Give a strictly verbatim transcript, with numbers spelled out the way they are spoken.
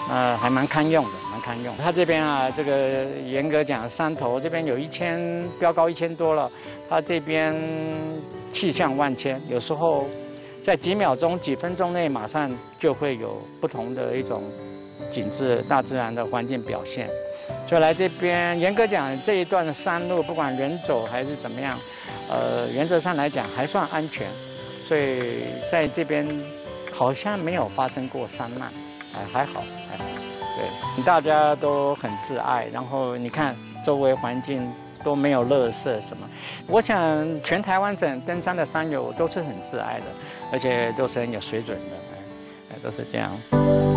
呃，还蛮堪用的，蛮堪用。它这边啊，这个严格讲，山头这边有一千标高一千多了，它这边气象万千，有时候在几秒钟、几分钟内，马上就会有不同的一种景致、大自然的环境表现。所以来这边，严格讲，这一段山路，不管人走还是怎么样，呃，原则上来讲还算安全，所以在这边好像没有发生过山难。 哎，还好，还好，对，大家都很自爱，然后你看周围环境都没有垃圾什么，我想全台湾整登山的山友都是很自爱的，而且都是很有水准的，哎，都是这样。